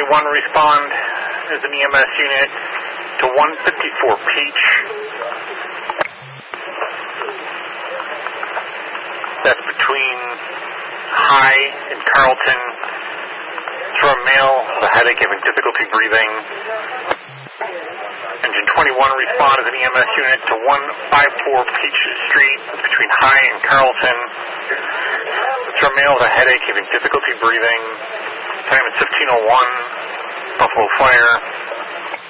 respond as an EMS unit to 154 Peach. That's between High and Carlton. It's for a male with a headache having difficulty breathing. Engine 21 respond as an EMS unit to 154 Peach Street between High and Carlton. It's for a male with a headache having difficulty breathing. Time is 15:01. Buffalo Fire.